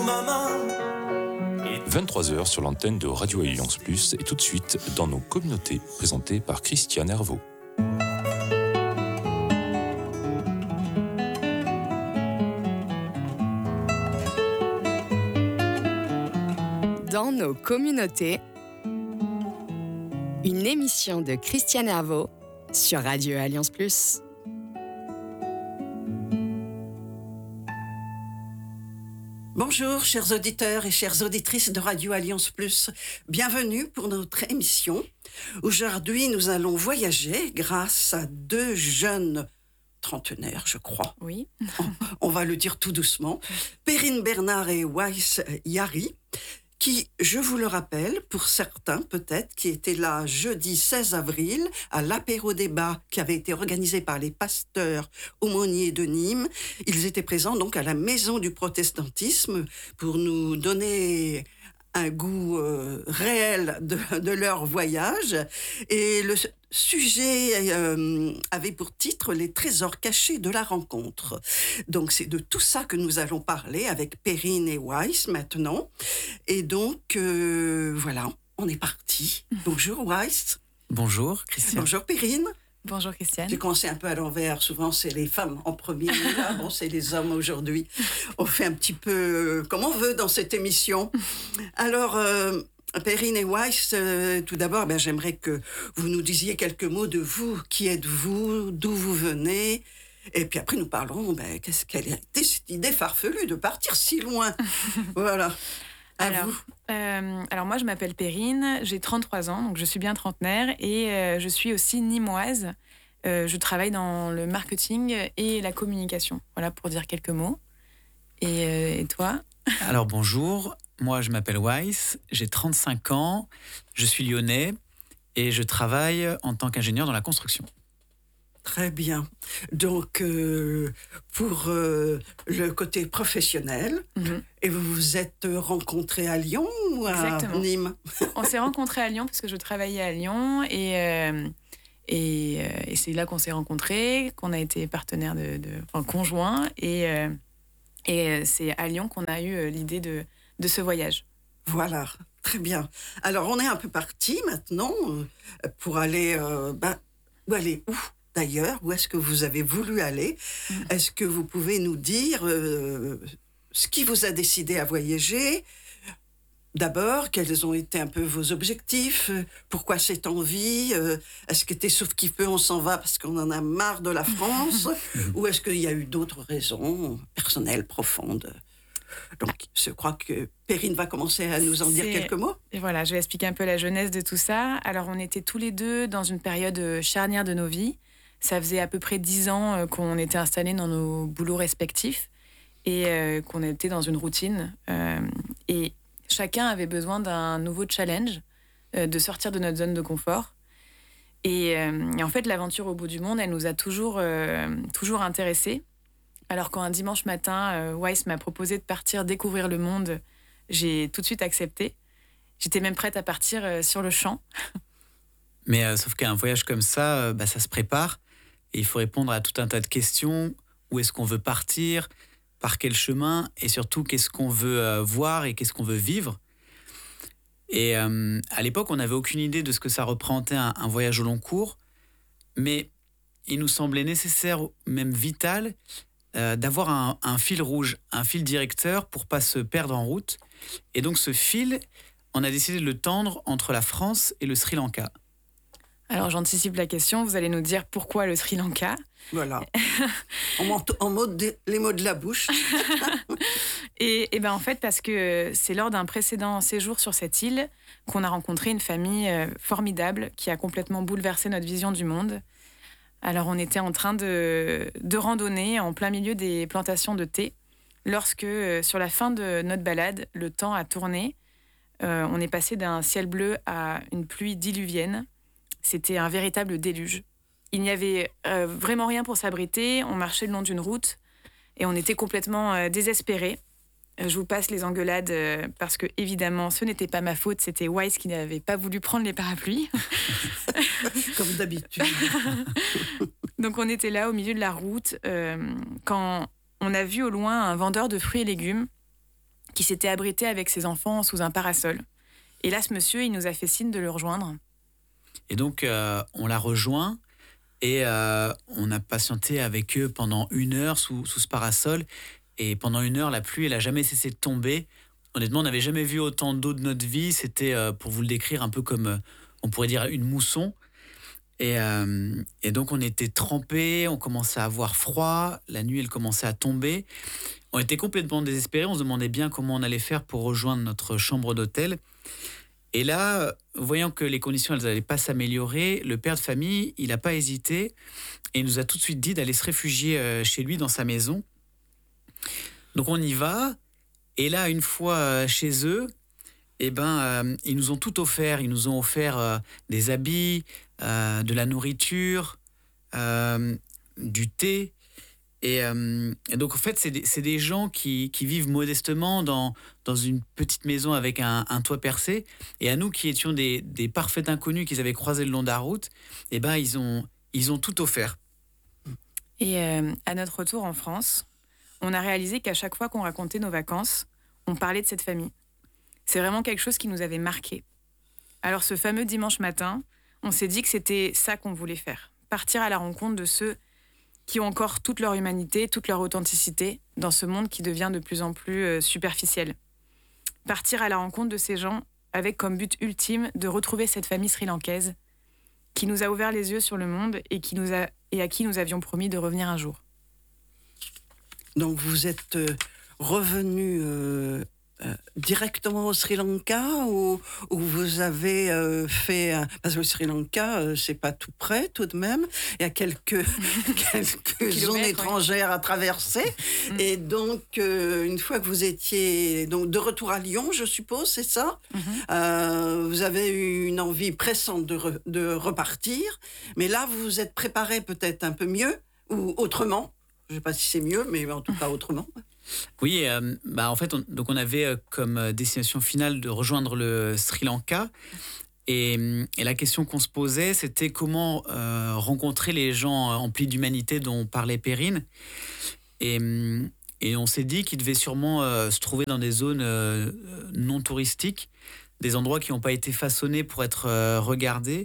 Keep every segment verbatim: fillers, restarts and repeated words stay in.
vingt-trois heures sur l'antenne de Radio Alliance Plus et tout de suite dans nos communautés, présentées par Christiane Hervaux. Dans nos communautés, une émission de Christiane Hervaux sur Radio Alliance Plus. Bonjour, chers auditeurs et chères auditrices de Radio Alliance Plus. Bienvenue pour notre émission. Aujourd'hui, nous allons voyager grâce à deux jeunes trentenaires, je crois. Oui. on, on va le dire tout doucement. Perrine Bernard et Weiss Yari, qui, je vous le rappelle, pour certains peut-être, qui étaient là jeudi seize avril à l'apéro-débat qui avait été organisé par les pasteurs aumôniers de Nîmes. Ils étaient présents donc à la Maison du Protestantisme pour nous donner un goût euh, réel de, de leur voyage. Et le sujet euh, avait pour titre « Les trésors cachés de la rencontre ». Donc c'est de tout ça que nous allons parler avec Perrine et Weiss maintenant. Et donc, euh, voilà, on est parti. Bonjour Weiss. Bonjour Christiane. Bonjour Perrine. Bonjour Christiane. J'ai commencé un peu à l'envers. Souvent, c'est les femmes en premier. Là, bon, c'est les hommes aujourd'hui. On fait un petit peu comme on veut dans cette émission. Alors, euh, Perrine et Weiss, euh, tout d'abord, ben, j'aimerais que vous nous disiez quelques mots de vous. Qui êtes-vous? D'où vous venez? Et puis après, nous parlerons, ben, qu'est-ce qu'elle a été cette idée farfelue de partir si loin? Voilà. Alors, euh, alors moi, je m'appelle Perrine, j'ai trente-trois ans, donc je suis bien trentenaire, et euh, je suis aussi nîmoise. Euh, je travaille dans le marketing et la communication, voilà, pour dire quelques mots. Et, euh, et toi? Alors bonjour, moi je m'appelle Weiss, j'ai trente-cinq ans, je suis lyonnais et je travaille en tant qu'ingénieur dans la construction. Très bien. Donc, euh, pour euh, le côté professionnel, mm-hmm. et vous vous êtes rencontrés à Lyon ou à Exactement. Nîmes? On s'est rencontrés à Lyon parce que je travaillais à Lyon et, euh, et, euh, et c'est là qu'on s'est rencontrés, qu'on a été partenaires de, de, enfin, conjoints et, euh, et c'est à Lyon qu'on a eu l'idée de, de ce voyage. Voilà, très bien. Alors, on est un peu partis maintenant euh, pour aller... Euh, ben, où aller où D'ailleurs, où est-ce que vous avez voulu aller? mmh. Est-ce que vous pouvez nous dire euh, ce qui vous a décidé à voyager? D'abord, quels ont été un peu vos objectifs? Pourquoi cette envie? Est-ce que t'es sauf qui peut, on s'en va parce qu'on en a marre de la France? Ou est-ce qu'il y a eu d'autres raisons personnelles, profondes? Donc, je crois que Perrine va commencer à nous en dire C'est... quelques mots. Et voilà, je vais expliquer un peu la genèse de tout ça. Alors, on était tous les deux dans une période charnière de nos vies. Ça faisait à peu près dix ans qu'on était installés dans nos boulots respectifs et euh, qu'on était dans une routine. Euh, et chacun avait besoin d'un nouveau challenge, euh, de sortir de notre zone de confort. Et, euh, et en fait, l'aventure au bout du monde, elle nous a toujours, euh, toujours intéressés. Alors quand un dimanche matin, euh, Weiss m'a proposé de partir découvrir le monde, j'ai tout de suite accepté. J'étais même prête à partir euh, sur le champ. Mais euh, sauf qu'un voyage comme ça, euh, bah, ça se prépare. Et il faut répondre à tout un tas de questions. Où est-ce qu'on veut partir? Par quel chemin? Et surtout, qu'est-ce qu'on veut euh, voir et qu'est-ce qu'on veut vivre? Et euh, à l'époque, on n'avait aucune idée de ce que ça représentait un, un voyage au long cours. Mais il nous semblait nécessaire, même vital, euh, d'avoir un, un fil rouge, un fil directeur pour ne pas se perdre en route. Et donc ce fil, on a décidé de le tendre entre la France et le Sri Lanka. Alors, j'anticipe la question. Vous allez nous dire pourquoi le Sri Lanka. Voilà. en, en mode de, les mots de la bouche. et, et ben en fait, parce que c'est lors d'un précédent séjour sur cette île qu'on a rencontré une famille formidable qui a complètement bouleversé notre vision du monde. Alors, on était en train de, de randonner en plein milieu des plantations de thé lorsque, sur la fin de notre balade, le temps a tourné. Euh, on est passé d'un ciel bleu à une pluie diluvienne. C'était un véritable déluge. Il n'y avait euh, vraiment rien pour s'abriter. On marchait le long d'une route et on était complètement euh, désespérés. Je vous passe les engueulades euh, parce que, évidemment, ce n'était pas ma faute. C'était Weiss qui n'avait pas voulu prendre les parapluies. Comme d'habitude. Donc, on était là au milieu de la route euh, quand on a vu au loin un vendeur de fruits et légumes qui s'était abrité avec ses enfants sous un parasol. Et là, ce monsieur, il nous a fait signe de le rejoindre. Et donc, euh, on l'a rejoint et euh, on a patienté avec eux pendant une heure sous, sous ce parasol. Et pendant une heure, la pluie, elle n'a jamais cessé de tomber. Honnêtement, on n'avait jamais vu autant d'eau de notre vie. C'était, euh, pour vous le décrire, un peu comme, euh, on pourrait dire, une mousson. Et, euh, et donc, on était trempés, on commençait à avoir froid. La nuit, elle commençait à tomber. On était complètement désespérés. On se demandait bien comment on allait faire pour rejoindre notre chambre d'hôtel. Et là, voyant que les conditions elles n'allaient pas s'améliorer, le père de famille, il n'a pas hésité et il nous a tout de suite dit d'aller se réfugier chez lui dans sa maison. Donc on y va. Et là, une fois chez eux, eh ben, euh, ils nous ont tout offert. Ils nous ont offert euh, des habits, euh, de la nourriture, euh, du thé. Et, euh, et donc, en fait, c'est des, c'est des gens qui, qui vivent modestement dans, dans une petite maison avec un, un toit percé. Et à nous qui étions des, des parfaits inconnus qu'ils avaient croisés le long de la route, eh ben, ils, ont, ils ont tout offert. Et euh, à notre retour en France, on a réalisé qu'à chaque fois qu'on racontait nos vacances, on parlait de cette famille. C'est vraiment quelque chose qui nous avait marqué. Alors, ce fameux dimanche matin, on s'est dit que c'était ça qu'on voulait faire. Partir à la rencontre de ceux qui ont encore toute leur humanité, toute leur authenticité dans ce monde qui devient de plus en plus euh, superficiel. Partir à la rencontre de ces gens avec comme but ultime de retrouver cette famille sri-lankaise qui nous a ouvert les yeux sur le monde et, qui nous a, et à qui nous avions promis de revenir un jour. Donc vous êtes euh, revenu euh, euh, directement au Sri Lanka ou, ou vous avez euh, fait... Un... Parce que le Sri Lanka, euh, c'est pas tout près tout de même. Il y a quelques, quelques zones étrangères oui. à traverser. Mm. Et donc, euh, une fois que vous étiez donc, de retour à Lyon, je suppose, c'est ça mm-hmm. euh, Vous avez eu une envie pressante de, re, de repartir. Mais là, vous vous êtes préparé peut-être un peu mieux ou autrement. Je ne sais pas si c'est mieux, mais en tout cas autrement. Oui, euh, bah en fait, on, donc on avait euh, comme destination finale de rejoindre le Sri Lanka. Et, et la question qu'on se posait, c'était comment euh, rencontrer les gens emplis d'humanité dont parlait Perrine. Et, et on s'est dit qu'ils devaient sûrement euh, se trouver dans des zones euh, non touristiques, des endroits qui n'ont pas été façonnés pour être euh, regardés.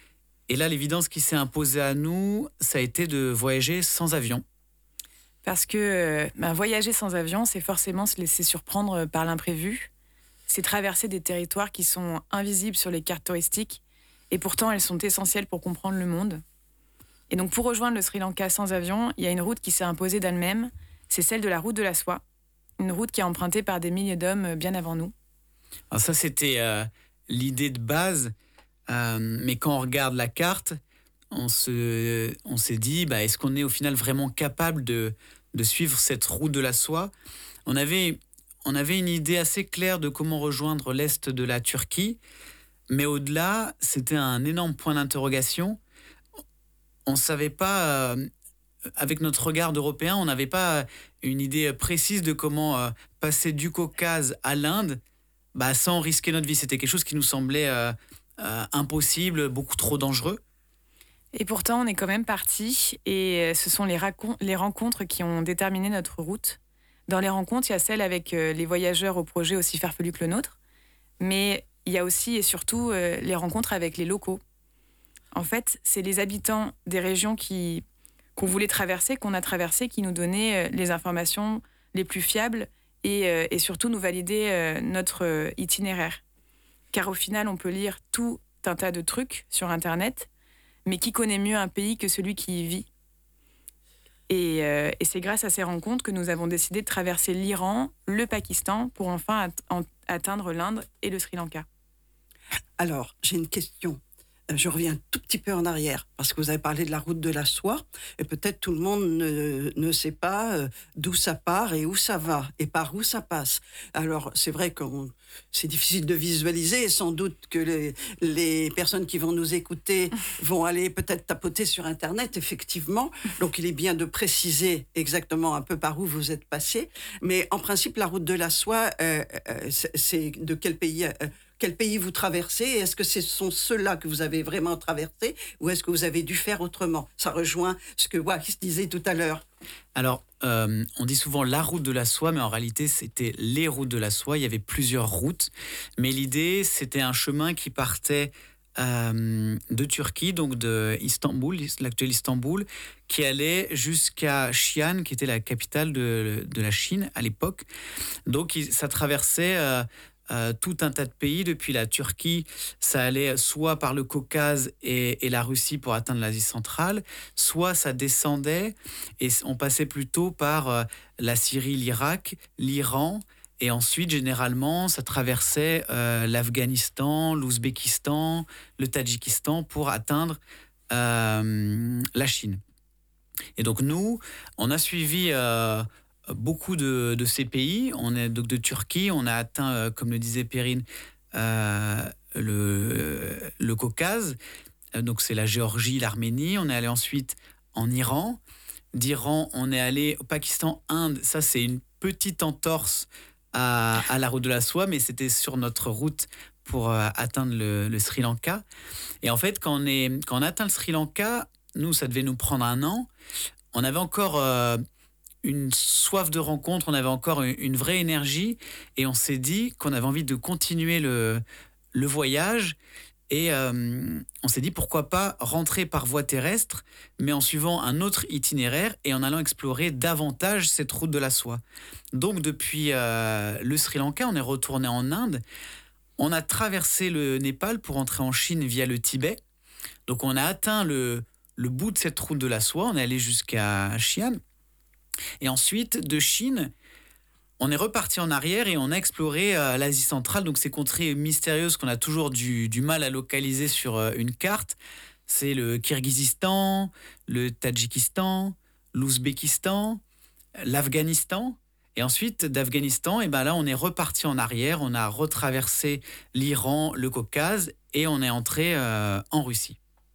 Et là, l'évidence qui s'est imposée à nous, ça a été de voyager sans avion. Parce que ben, voyager sans avion, c'est forcément se laisser surprendre par l'imprévu. C'est traverser des territoires qui sont invisibles sur les cartes touristiques et pourtant elles sont essentielles pour comprendre le monde. Et donc pour rejoindre le Sri Lanka sans avion, il y a une route qui s'est imposée d'elle-même, c'est celle de la route de la soie. Une route qui est empruntée par des milliers d'hommes bien avant nous. Alors ça, c'était euh, l'idée de base, euh, mais quand on regarde la carte, on, se, on s'est dit, bah, est-ce qu'on est au final vraiment capable de, de suivre cette route de la soie ? On avait, on avait une idée assez claire de comment rejoindre l'est de la Turquie, mais au-delà, c'était un énorme point d'interrogation. On ne savait pas, euh, avec notre regard d'Européen, on n'avait pas une idée précise de comment euh, passer du Caucase à l'Inde bah, sans risquer notre vie. C'était quelque chose qui nous semblait euh, euh, impossible, beaucoup trop dangereux. Et pourtant, on est quand même partis et ce sont les, racon- les rencontres qui ont déterminé notre route. Dans les rencontres, il y a celles avec euh, les voyageurs au projet aussi farfelu que le nôtre, mais il y a aussi et surtout euh, les rencontres avec les locaux. En fait, c'est les habitants des régions qui, qu'on voulait traverser, qu'on a traversées, qui nous donnaient euh, les informations les plus fiables et, euh, et surtout nous valider euh, notre euh, itinéraire. Car au final, on peut lire tout un tas de trucs sur Internet, mais qui connaît mieux un pays que celui qui y vit ? Et, euh, et c'est grâce à ces rencontres que nous avons décidé de traverser l'Iran, le Pakistan, pour enfin at- atteindre l'Inde et le Sri Lanka. Alors, j'ai une question. Je reviens un tout petit peu en arrière, parce que vous avez parlé de la route de la soie, et peut-être tout le monde ne, ne sait pas d'où ça part et où ça va, et par où ça passe. Alors, c'est vrai que c'est difficile de visualiser, et sans doute que les, les personnes qui vont nous écouter vont aller peut-être tapoter sur Internet, effectivement. Donc, il est bien de préciser exactement un peu par où vous êtes passé. Mais en principe, la route de la soie, euh, c'est de quel pays euh, quel pays vous traversez, et est-ce que ce sont ceux-là que vous avez vraiment traversés, ou est-ce que vous avez dû faire autrement? Ça rejoint ce que Wax disait tout à l'heure. Alors, euh, on dit souvent la route de la soie, mais en réalité, c'était les routes de la soie. Il y avait plusieurs routes, mais l'idée, c'était un chemin qui partait euh, de Turquie, donc de Istanbul, l'actuel Istanbul, qui allait jusqu'à Xi'an, qui était la capitale de, de la Chine à l'époque. Donc, il, ça traversait euh, euh, tout un tas de pays. Depuis la Turquie, ça allait soit par le Caucase et, et la Russie pour atteindre l'Asie centrale, soit ça descendait et on passait plutôt par euh, la Syrie, l'Irak, l'Iran. Et ensuite, généralement, ça traversait euh, l'Afghanistan, l'Ouzbékistan, le Tadjikistan pour atteindre euh, la Chine. Et donc nous, on a suivi euh, beaucoup de, de ces pays. On est donc de Turquie, on a atteint, euh, comme le disait Perrine, euh, le, le Caucase. Donc c'est la Géorgie, l'Arménie. On est allé ensuite en Iran. D'Iran, on est allé au Pakistan, Inde. Ça, c'est une petite entorse à, à la route de la soie, mais c'était sur notre route pour euh, atteindre le, le Sri Lanka. Et en fait, quand on, est, quand on atteint le Sri Lanka, nous, ça devait nous prendre un an. On avait encore euh, une soif de rencontre, on avait encore une, une vraie énergie, et on s'est dit qu'on avait envie de continuer le, le voyage. Et euh, on s'est dit pourquoi pas rentrer par voie terrestre, mais en suivant un autre itinéraire et en allant explorer davantage cette route de la soie. Donc depuis euh, le Sri Lanka, on est retourné en Inde. On a traversé le Népal pour entrer en Chine via le Tibet. Donc on a atteint le, le bout de cette route de la soie, on est allé jusqu'à Xi'an. Et ensuite, de Chine, on est reparti en arrière et on a exploré euh, l'Asie centrale, donc ces contrées mystérieuses qu'on a toujours du, du mal à localiser sur euh, une carte. C'est le Kirghizistan, le Tadjikistan, l'Ouzbékistan, l'Afghanistan. Et ensuite, d'Afghanistan, et ben là, on est reparti en arrière, on a retraversé l'Iran, le Caucase, et on est entré euh, en Russie.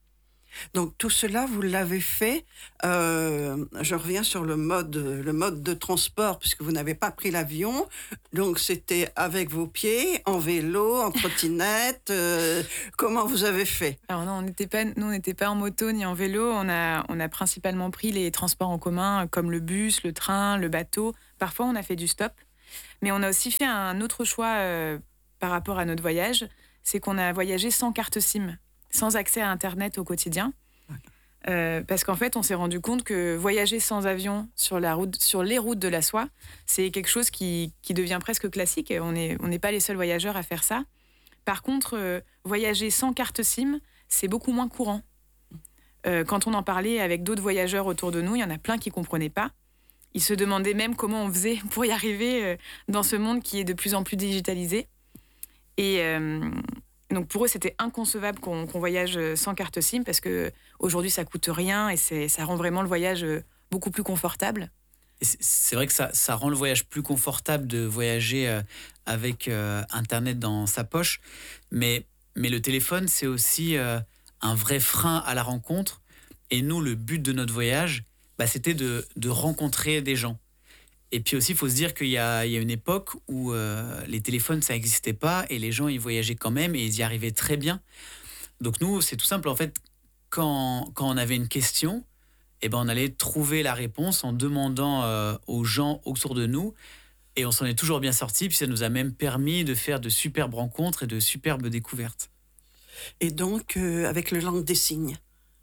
Donc tout cela, vous l'avez fait. Euh, je reviens sur le mode, le mode de transport, puisque vous n'avez pas pris l'avion. Donc c'était avec vos pieds, en vélo, en trottinette. Euh, comment vous avez fait? Alors non, on n'était pas, nous, on n'était pas en moto ni en vélo. On a, on a principalement pris les transports en commun, comme le bus, le train, le bateau. Parfois, on a fait du stop. Mais on a aussi fait un autre choix euh, par rapport à notre voyage. C'est qu'on a voyagé sans carte SIM, sans accès à Internet au quotidien. Euh, parce qu'en fait, on s'est rendu compte que voyager sans avion sur, la route, sur les routes de la soie, c'est quelque chose qui, qui devient presque classique. On n'est on n'est pas les seuls voyageurs à faire ça. Par contre, euh, voyager sans carte SIM, c'est beaucoup moins courant. Euh, quand on en parlait avec d'autres voyageurs autour de nous, il y en a plein qui ne comprenaient pas. Ils se demandaient même comment on faisait pour y arriver euh, dans ce monde qui est de plus en plus digitalisé. Et... Euh, Donc pour eux, c'était inconcevable qu'on, qu'on voyage sans carte SIM parce qu'aujourd'hui, ça ne coûte rien et c'est, ça rend vraiment le voyage beaucoup plus confortable. Et c'est, c'est vrai que ça, ça rend le voyage plus confortable de voyager euh, avec euh, Internet dans sa poche. Mais, mais le téléphone, c'est aussi euh, un vrai frein à la rencontre. Et nous, le but de notre voyage, bah, c'était de, de rencontrer des gens. Et puis aussi, il faut se dire qu'il y a, il y a une époque où euh, les téléphones, ça n'existait pas et les gens, ils voyageaient quand même et ils y arrivaient très bien. Donc nous, c'est tout simple. En fait, quand, quand on avait une question, eh ben, on allait trouver la réponse en demandant euh, aux gens autour de nous. Et on s'en est toujours bien sortis. Puis ça nous a même permis de faire de superbes rencontres et de superbes découvertes. Et donc, euh, avec le langue des signes.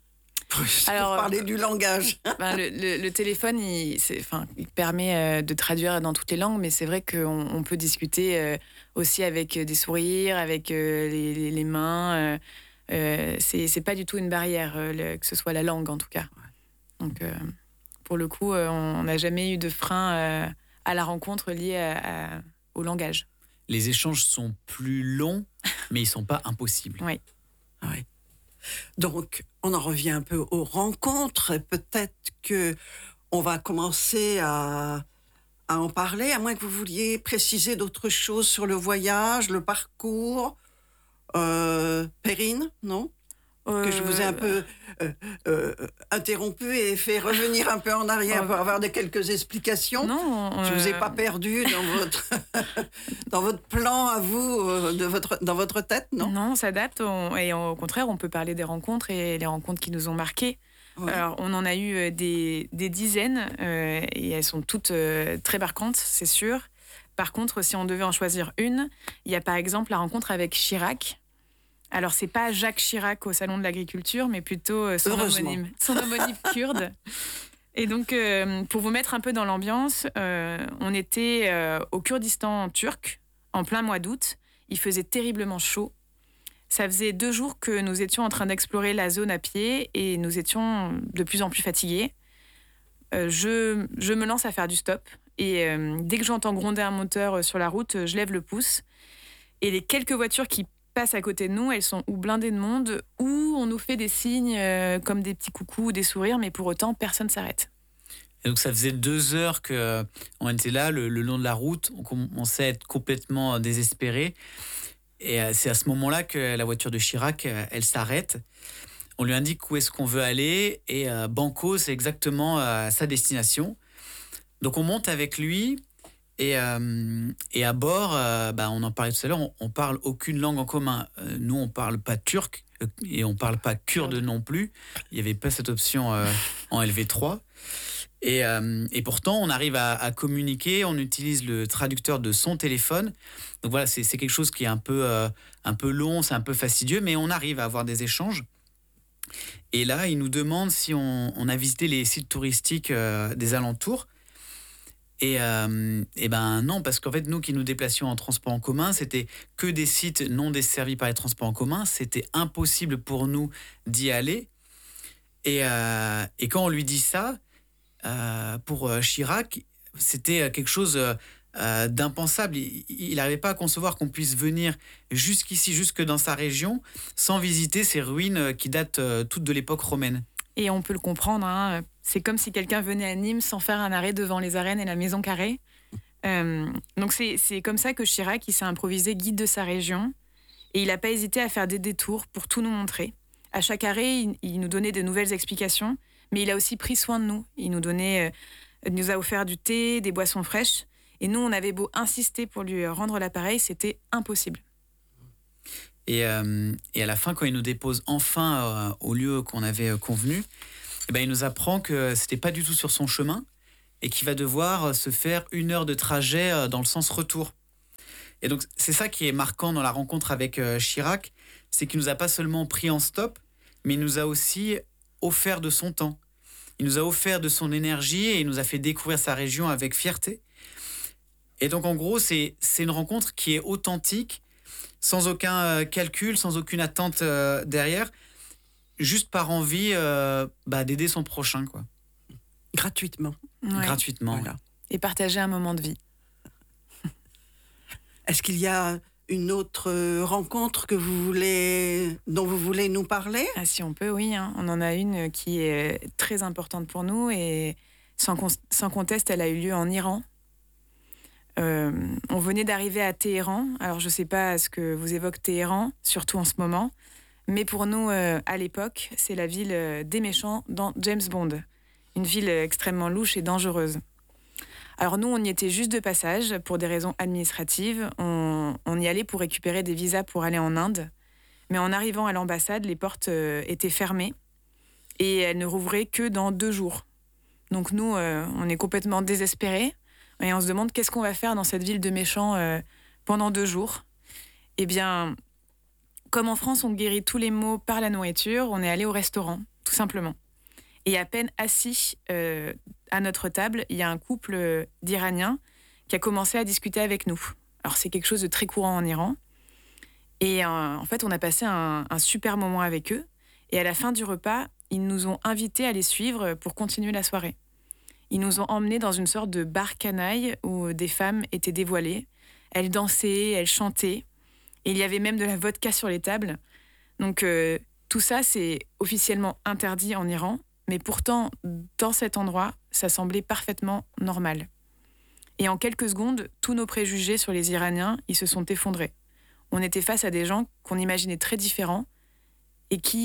Alors, pour parler du langage. Ben, le, le, le téléphone, il, c'est, enfin, il permet euh, de traduire dans toutes les langues, mais c'est vrai qu'on on peut discuter euh, aussi avec des sourires, avec euh, les, les, les mains. Euh, euh, c'est, c'est pas du tout une barrière, euh, le, que ce soit la langue en tout cas. Donc, euh, pour le coup, euh, on n'a jamais eu de frein euh, à la rencontre liée à, à, au langage. Les échanges sont plus longs, mais ils sont pas impossibles. Oui. Oui. Donc, on en revient un peu aux rencontres. Peut-être que on va commencer à, à en parler, à moins que vous vouliez préciser d'autres choses sur le voyage, le parcours. Euh, Perrine, non? Que je vous ai un peu euh, euh, interrompu et fait revenir un peu en arrière pour avoir de quelques explications. Non. Euh... Je vous ai pas perdu dans votre dans votre plan à vous, euh, de votre dans votre tête, non? Non, on s'adapte. On, et au contraire, on peut parler des rencontres et les rencontres qui nous ont marqués. Ouais. Alors, on en a eu des, des dizaines euh, et elles sont toutes euh, très marquantes, c'est sûr. Par contre, si on devait en choisir une, il y a par exemple la rencontre avec Chirac. Alors, c'est pas Jacques Chirac au Salon de l'Agriculture, mais plutôt son homonyme, son homonyme kurde. Et donc, euh, pour vous mettre un peu dans l'ambiance, euh, on était euh, au Kurdistan turc, en plein mois d'août. Il faisait terriblement chaud. Ça faisait deux jours que nous étions en train d'explorer la zone à pied et nous étions de plus en plus fatigués. Euh, je, je me lance à faire du stop. Et euh, dès que j'entends gronder un moteur sur la route, je lève le pouce. Et les quelques voitures qui passent à côté de nous, elles sont ou blindées de monde, ou on nous fait des signes euh, comme des petits coucous ou des sourires, mais pour autant, personne ne s'arrête. Et donc ça faisait deux heures qu'on était là, le, le long de la route, on commençait à être complètement désespérés. Et euh, c'est à ce moment-là que la voiture de Chirac, euh, elle s'arrête. On lui indique où est-ce qu'on veut aller, et euh, Banco, c'est exactement euh, sa destination. Donc on monte avec lui, et, euh, et à bord, euh, bah, on en parlait tout à l'heure, on, on parle aucune langue en commun. Euh, nous, on parle pas turc, euh, et on parle pas kurde non plus. Il n'y avait pas cette option euh, en L V trois. Et, euh, et pourtant, on arrive à, à communiquer, on utilise le traducteur de son téléphone. Donc voilà, c'est, c'est quelque chose qui est un peu, euh, un peu long, c'est un peu fastidieux, mais on arrive à avoir des échanges. Et là, il nous demande si on, on a visité les sites touristiques euh, des alentours. Et, euh, et ben non, parce qu'en fait, nous qui nous déplacions en transport en commun, c'était que des sites non desservis par les transports en commun. C'était impossible pour nous d'y aller. Et, euh, et quand on lui dit ça, euh, pour Chirac, c'était quelque chose euh, d'impensable. Il n'arrivait pas à concevoir qu'on puisse venir jusqu'ici, jusque dans sa région, sans visiter ces ruines qui datent euh, toutes de l'époque romaine. Et on peut le comprendre, hein. C'est comme si quelqu'un venait à Nîmes sans faire un arrêt devant les arènes et la Maison Carrée. Euh, donc c'est, c'est comme ça que Chirac il s'est improvisé guide de sa région et il n'a pas hésité à faire des détours pour tout nous montrer. À chaque arrêt, il, il nous donnait de nouvelles explications, mais il a aussi pris soin de nous. Il nous, donnait, euh, il nous a offert du thé, des boissons fraîches, et nous, on avait beau insister pour lui rendre l'appareil, c'était impossible. Et, euh, et à la fin, quand il nous dépose enfin euh, au lieu qu'on avait euh, convenu, eh ben, il nous apprend que c'était pas du tout sur son chemin et qu'il va devoir se faire une heure de trajet euh, dans le sens retour. Et donc, c'est ça qui est marquant dans la rencontre avec euh, Chirac, c'est qu'il nous a pas seulement pris en stop, mais il nous a aussi offert de son temps. Il nous a offert de son énergie et il nous a fait découvrir sa région avec fierté. Et donc, en gros, c'est, c'est une rencontre qui est authentique, sans aucun euh, calcul, sans aucune attente euh, derrière, juste par envie euh, bah, d'aider son prochain, quoi. Gratuitement. Ouais. Gratuitement. Voilà. Et partager un moment de vie. Est-ce qu'il y a une autre rencontre que vous voulez, dont vous voulez nous parler? Ah, si on peut, oui. Hein. On en a une qui est très importante pour nous et sans, con- sans conteste, elle a eu lieu en Iran. Euh, on venait d'arriver à Téhéran. Alors, je ne sais pas ce que vous évoque Téhéran, surtout en ce moment. Mais pour nous, euh, à l'époque, c'est la ville euh, des méchants dans James Bond. Une ville euh, extrêmement louche et dangereuse. Alors nous, on y était juste de passage pour des raisons administratives. On, on y allait pour récupérer des visas pour aller en Inde. Mais en arrivant à l'ambassade, les portes euh, étaient fermées et elles ne rouvraient que dans deux jours. Donc nous, euh, on est complètement désespérés et on se demande qu'est-ce qu'on va faire dans cette ville de méchants euh, pendant deux jours. Eh bien, comme en France, on guérit tous les maux par la nourriture, on est allé au restaurant, tout simplement. Et à peine assis euh, à notre table, il y a un couple d'Iraniens qui a commencé à discuter avec nous. Alors, c'est quelque chose de très courant en Iran. Et euh, en fait, on a passé un, un super moment avec eux. Et à la fin du repas, ils nous ont invités à les suivre pour continuer la soirée. Ils nous ont emmenés dans une sorte de bar canaille où des femmes étaient dévoilées. Elles dansaient, elles chantaient. Et il y avait même de la vodka sur les tables. Donc, euh, tout ça, c'est officiellement interdit en Iran. Mais pourtant, dans cet endroit, ça semblait parfaitement normal. Et en quelques secondes, tous nos préjugés sur les Iraniens, ils se sont effondrés. On était face à des gens qu'on imaginait très différents et qui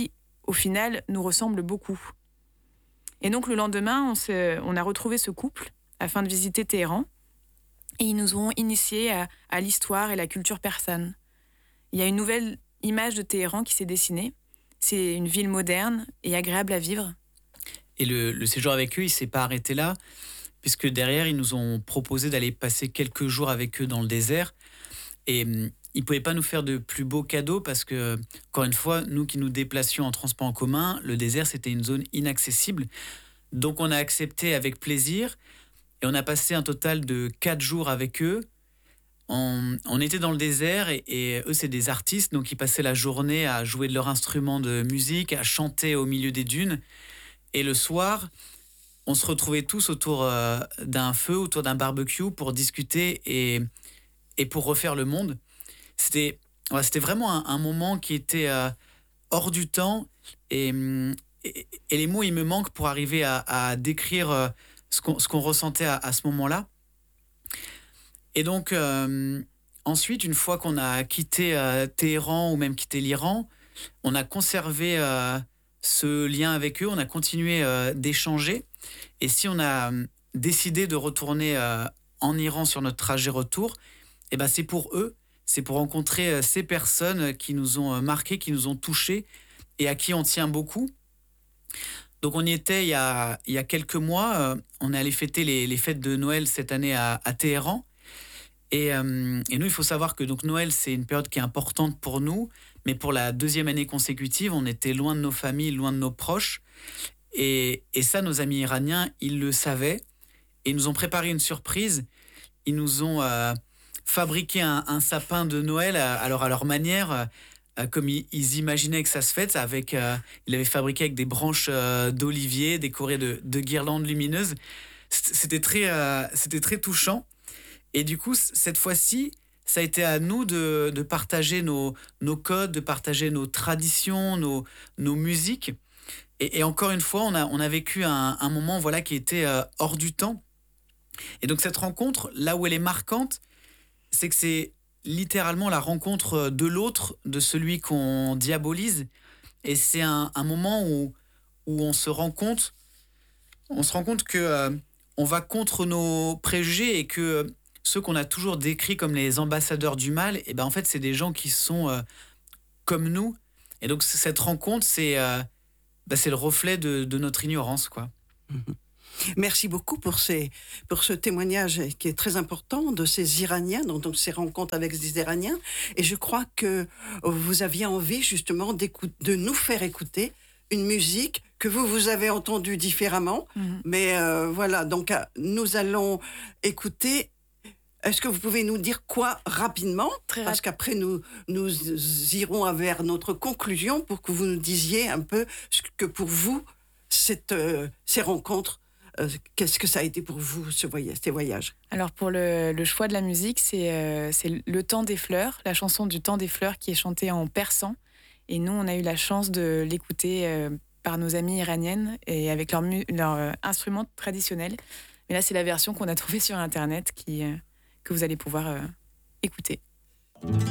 au final, nous ressemblent beaucoup. Et donc, le lendemain, on, se, on a retrouvé ce couple afin de visiter Téhéran. Et ils nous ont initiés à, à l'histoire et la culture persane. Il y a une nouvelle image de Téhéran qui s'est dessinée. C'est une ville moderne et agréable à vivre. Et le, le séjour avec eux, il ne s'est pas arrêté là, puisque derrière, ils nous ont proposé d'aller passer quelques jours avec eux dans le désert. Et hum, ils ne pouvaient pas nous faire de plus beaux cadeaux parce que, encore une fois, nous qui nous déplacions en transport en commun, le désert, c'était une zone inaccessible. Donc, on a accepté avec plaisir et on a passé un total de quatre jours avec eux. On, on était dans le désert et, et eux, c'est des artistes, donc ils passaient la journée à jouer de leur instrument de musique, à chanter au milieu des dunes. Et le soir, on se retrouvait tous autour euh, d'un feu, autour d'un barbecue pour discuter et, et pour refaire le monde. C'était, ouais, c'était vraiment un, un moment qui était euh, hors du temps et, et, et les mots, ils me manquent pour arriver à, à décrire euh, ce, qu'on, ce qu'on ressentait à, à ce moment-là. Et donc, euh, ensuite, une fois qu'on a quitté euh, Téhéran ou même quitté l'Iran, on a conservé euh, ce lien avec eux, on a continué euh, d'échanger. Et si on a euh, décidé de retourner euh, en Iran sur notre trajet retour, eh ben c'est pour eux, c'est pour rencontrer euh, ces personnes qui nous ont euh, marqués, qui nous ont touchés et à qui on tient beaucoup. Donc on y était il y a, il y a quelques mois, euh, on est allé fêter les, les fêtes de Noël cette année à, à Téhéran. Et, euh, et nous, il faut savoir que donc, Noël, c'est une période qui est importante pour nous, mais pour la deuxième année consécutive, on était loin de nos familles, loin de nos proches. Et, et ça, nos amis iraniens, ils le savaient. Et ils nous ont préparé une surprise. Ils nous ont euh, fabriqué un, un sapin de Noël, alors à leur manière, euh, comme ils, ils imaginaient que ça se fête. Avec, euh, ils l'avaient fabriqué avec des branches euh, d'olivier, décorées de, de guirlandes lumineuses. C'était très, euh, c'était très touchant. Et du coup, cette fois-ci, ça a été à nous de, de partager nos, nos codes, de partager nos traditions, nos, nos musiques. Et, et encore une fois, on a, on a vécu un, un moment voilà, qui était euh, hors du temps. Et donc cette rencontre, là où elle est marquante, c'est que c'est littéralement la rencontre de l'autre, de celui qu'on diabolise. Et c'est un, un moment où, où on se rend compte, on se rend compte que euh, on va contre nos préjugés et que ceux qu'on a toujours décrits comme les ambassadeurs du mal, et ben en fait, c'est des gens qui sont euh, comme nous. Et donc, cette rencontre, c'est, euh, ben, c'est le reflet de, de notre ignorance, quoi. Merci beaucoup pour, ces, pour ce témoignage qui est très important de ces Iraniens, donc, donc ces rencontres avec des Iraniens. Et je crois que vous aviez envie justement de nous faire écouter une musique que vous, vous avez entendue différemment. Mmh. Mais euh, voilà, donc nous allons écouter. Est-ce que vous pouvez nous dire quoi rapidement ? Très Parce rapide. qu'après, nous, nous irons vers notre conclusion pour que vous nous disiez un peu ce que pour vous, cette, euh, ces rencontres, euh, qu'est-ce que ça a été pour vous, ce voyage, ces voyages ? Alors, pour le, le choix de la musique, c'est, euh, c'est Le Temps des Fleurs, la chanson du Temps des Fleurs qui est chantée en persan. Et nous, on a eu la chance de l'écouter euh, par nos amies iraniennes et avec leur, mu- leur euh, instrument traditionnel. Mais là, c'est la version qu'on a trouvée sur Internet qui... Euh, que vous allez pouvoir euh, écouter.